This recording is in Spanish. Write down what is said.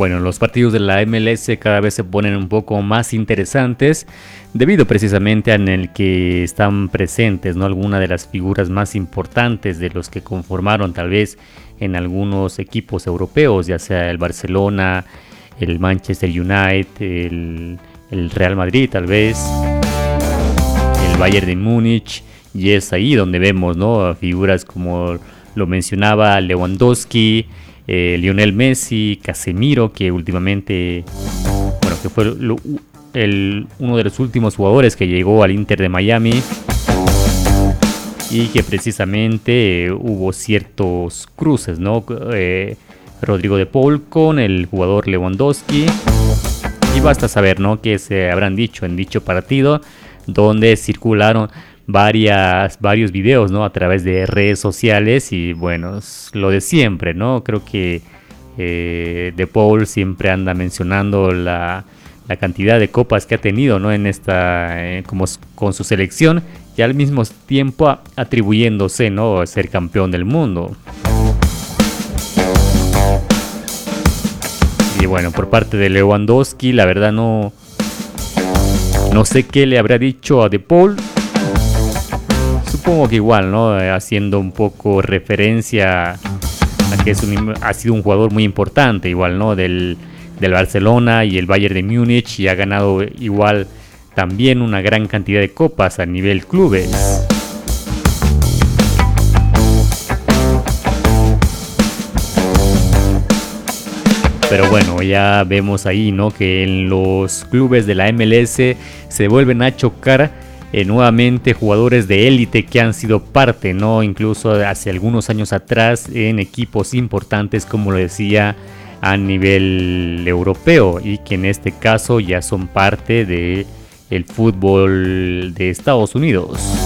Bueno, los partidos de la MLS cada vez se ponen un poco más interesantes debido precisamente a en el que están presentes, ¿no? Algunas de las figuras más importantes de los que conformaron tal vez en algunos equipos europeos, ya sea el Barcelona, el Manchester United, el Real Madrid tal vez, el Bayern de Múnich, y es ahí donde vemos, ¿no? Figuras como lo mencionaba Lewandowski, Lionel Messi, Casemiro, que últimamente, bueno, que fue uno de los últimos jugadores que llegó al Inter de Miami y que precisamente hubo ciertos cruces, ¿no? Rodrigo de Paul con el jugador Lewandowski, y basta saber, ¿no?, que se habrán dicho en dicho partido, donde circularon varios videos, ¿no?, a través de redes sociales. Y bueno, es lo de siempre, ¿no? Creo que De Paul siempre anda mencionando la cantidad de copas que ha tenido, ¿no?, en esta como con su selección, y al mismo tiempo atribuyéndose, ¿no?, a ser campeón del mundo. Y bueno, por parte de Lewandowski, la verdad no sé qué le habrá dicho a De Paul. Supongo que igual, ¿no? Haciendo un poco referencia a que ha sido un jugador muy importante, igual, ¿no? Del Barcelona y el Bayern de Múnich, y ha ganado igual también una gran cantidad de copas a nivel clubes. Pero bueno, ya vemos ahí, ¿no?, que en los clubes de la MLS se vuelven a chocar nuevamente jugadores de élite que han sido parte, ¿no?, incluso hace algunos años atrás en equipos importantes, como lo decía, a nivel europeo, y que en este caso ya son parte del fútbol de Estados Unidos.